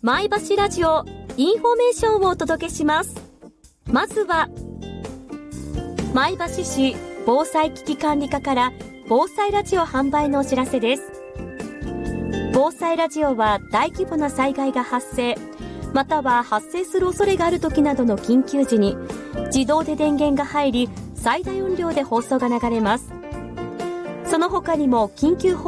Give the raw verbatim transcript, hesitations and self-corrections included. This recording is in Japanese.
前橋ラジオインフォメーションをお届けします。まずは前橋市防災危機管理課から防災ラジオ販売のお知らせです。防災ラジオは大規模な災害が発生または発生する恐れがある時などの緊急時に自動で電源が入り最大音量で放送が流れます。その他にも緊急放